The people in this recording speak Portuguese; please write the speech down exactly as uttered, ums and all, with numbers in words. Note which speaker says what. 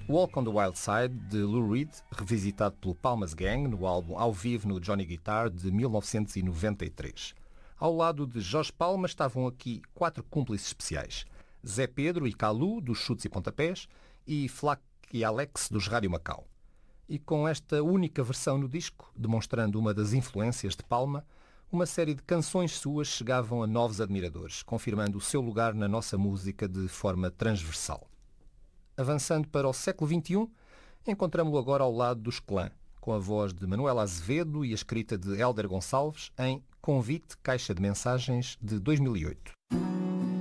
Speaker 1: Walk on the Wild Side, de Lou Reed, revisitado pelo Palmas Gang no álbum Ao Vivo no Johnny Guitar, de mil novecentos e noventa e três. Ao lado de Jorge Palma estavam aqui quatro cúmplices especiais. Zé Pedro e Calu, dos Chutes e Pontapés, e Flac e Alex, dos Rádio Macau. E com esta única versão no disco, demonstrando uma das influências de Palma, uma série de canções suas chegavam a novos admiradores, confirmando o seu lugar na nossa música de forma transversal. Avançando para o século vinte e um, encontramo-lo agora ao lado dos Clã, com a voz de Manuela Azevedo e a escrita de Hélder Gonçalves em Convite Caixa de Mensagens, de dois mil e oito.